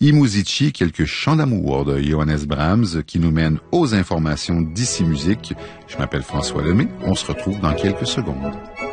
I Musici, quelques chants d'amour de Johannes Brahms qui nous mènent aux informations d'Ici Musique. Je m'appelle François Lemay. On se retrouve dans quelques secondes.